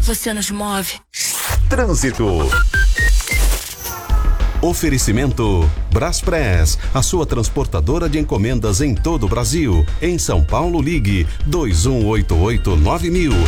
você nos move. Trânsito. Oferecimento Braspress, a sua transportadora de encomendas em todo o Brasil. Em São Paulo, ligue 2188-9000.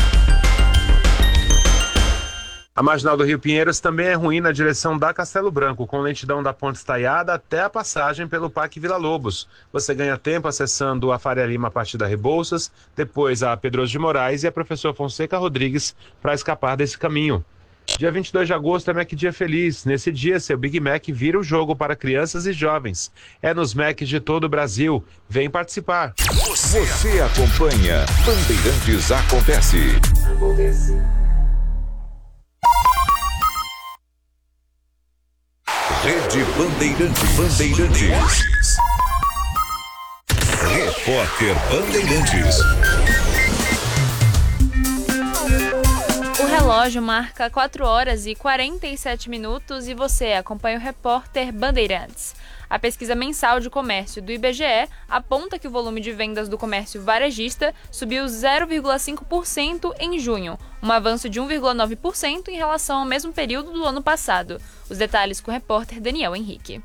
A marginal do Rio Pinheiros também é ruim na direção da Castelo Branco, com lentidão da Ponte Estaiada até a passagem pelo Parque Vila Lobos. Você ganha tempo acessando a Faria Lima a partir da Rebouças, depois a Pedroso de Moraes e a Professor Fonseca Rodrigues para escapar desse caminho. Dia 22 de agosto é Mac Dia Feliz. Nesse dia, seu Big Mac vira o jogo para crianças e jovens. É nos Macs de todo o Brasil. Vem participar. Você acompanha Bandeirantes Acontece. Rede Bandeirantes. Repórter Bandeirantes. O relógio marca 4 horas e 47 minutos e você acompanha o Repórter Bandeirantes. A pesquisa mensal de comércio do IBGE aponta que o volume de vendas do comércio varejista subiu 0,5% em junho, um avanço de 1,9% em relação ao mesmo período do ano passado. Os detalhes com o repórter Daniel Henrique.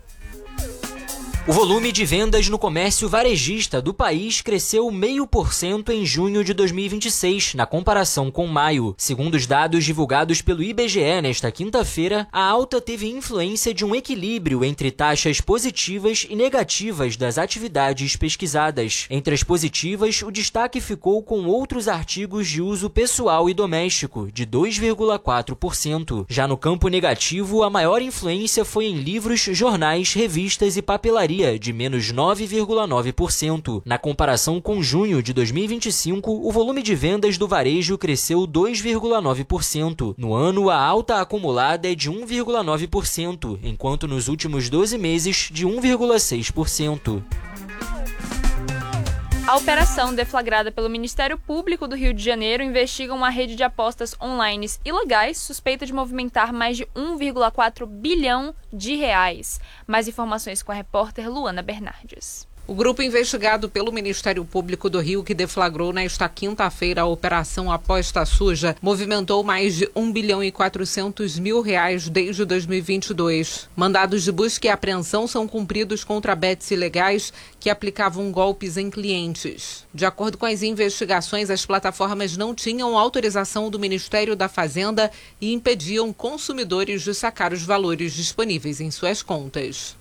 O volume de vendas no comércio varejista do país cresceu 0,5% em junho de 2026, na comparação com maio. Segundo os dados divulgados pelo IBGE nesta quinta-feira, a alta teve influência de um equilíbrio entre taxas positivas e negativas das atividades pesquisadas. Entre as positivas, o destaque ficou com outros artigos de uso pessoal e doméstico, de 2,4%. Já no campo negativo, a maior influência foi em livros, jornais, revistas e papelaria, de menos 9,9%. Na comparação com junho de 2025, o volume de vendas do varejo cresceu 2,9%. No ano, a alta acumulada é de 1,9%, enquanto nos últimos 12 meses, de 1,6%. A operação deflagrada pelo Ministério Público do Rio de Janeiro investiga uma rede de apostas online ilegais suspeita de movimentar mais de 1,4 bilhão de reais. Mais informações com a repórter Luana Bernardes. O grupo investigado pelo Ministério Público do Rio, que deflagrou nesta quinta-feira a Operação Aposta Suja, movimentou mais de 1 bilhão e 400 mil reais desde 2022. Mandados de busca e apreensão são cumpridos contra bets ilegais que aplicavam golpes em clientes. De acordo com as investigações, as plataformas não tinham autorização do Ministério da Fazenda e impediam consumidores de sacar os valores disponíveis em suas contas.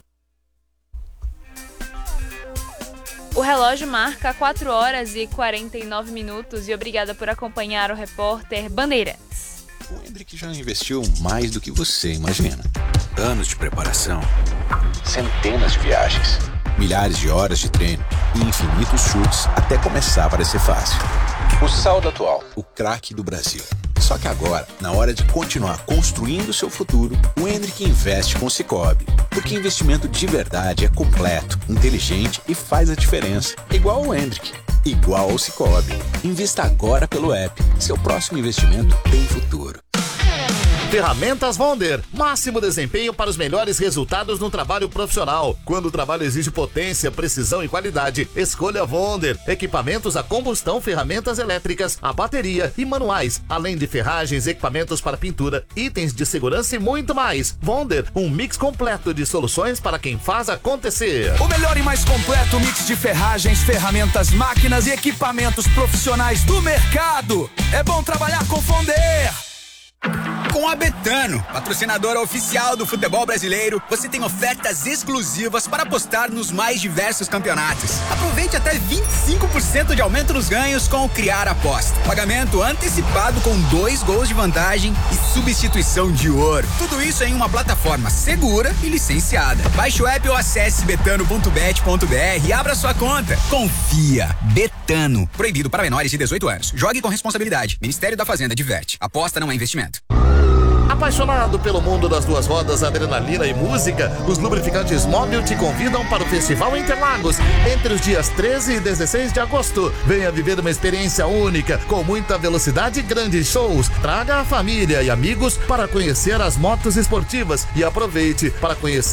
O relógio marca 4 horas e 49 minutos e obrigada por acompanhar o repórter Bandeirantes. O Hendrick já investiu mais do que você imagina. Anos de preparação, centenas de viagens, milhares de horas de treino e infinitos chutes até começar a parecer fácil. O saldo atual, o craque do Brasil. Só que agora, na hora de continuar construindo seu futuro, o Hendrick investe com o Sicoob. Porque investimento de verdade é completo, inteligente e faz a diferença. Igual o Hendrick, igual ao Sicoob. Invista agora pelo app. Seu próximo investimento tem futuro. Ferramentas Wonder, máximo desempenho para os melhores resultados no trabalho profissional. Quando o trabalho exige potência, precisão e qualidade, escolha Wonder. Equipamentos a combustão, ferramentas elétricas, a bateria e manuais, além de ferragens, equipamentos para pintura, itens de segurança e muito mais. Wonder, um mix completo de soluções para quem faz acontecer. O melhor e mais completo mix de ferragens, ferramentas, máquinas e equipamentos profissionais do mercado. É bom trabalhar com Wonder. Com a Betano, patrocinadora oficial do futebol brasileiro, você tem ofertas exclusivas para apostar nos mais diversos campeonatos. Aproveite até 25% de aumento nos ganhos com o Criar Aposta. Pagamento antecipado com 2 gols de vantagem e substituição de ouro. Tudo isso em uma plataforma segura e licenciada. Baixe o app ou acesse betano.bet.br e abra sua conta. Confia. Betano. Proibido para menores de 18 anos. Jogue com responsabilidade. Ministério da Fazenda diverte. Aposta não é investimento. Apaixonado pelo mundo das duas rodas, adrenalina e música, os lubrificantes Móbil te convidam para o Festival Interlagos entre os dias 13 e 16 de agosto. Venha viver uma experiência única, com muita velocidade e grandes shows. Traga a família e amigos para conhecer as motos esportivas e aproveite para conhecer